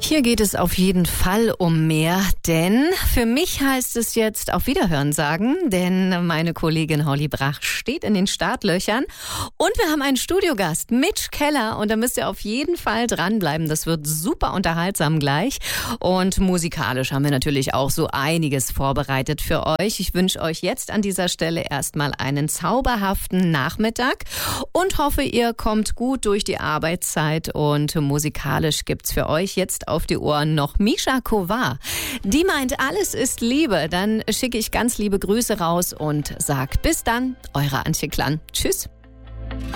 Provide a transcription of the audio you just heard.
Hier geht es auf jeden Fall um mehr, denn für mich heißt es jetzt auf Wiederhören sagen, denn meine Kollegin Holly Brach steht in den Startlöchern und wir haben einen Studiogast, Mitch Keller, und da müsst ihr auf jeden Fall dranbleiben. Das wird super unterhaltsam gleich und musikalisch haben wir natürlich auch so einiges vorbereitet für euch. Ich wünsche euch jetzt an dieser Stelle erstmal einen zauberhaften Nachmittag und hoffe, ihr kommt gut durch die Arbeitszeit und musikalisch gibt's für euch jetzt auf die Ohren noch Misha Kovar. Die meint, alles ist Liebe. Dann schicke ich ganz liebe Grüße raus und sag bis dann, eure Antje Klann. Tschüss.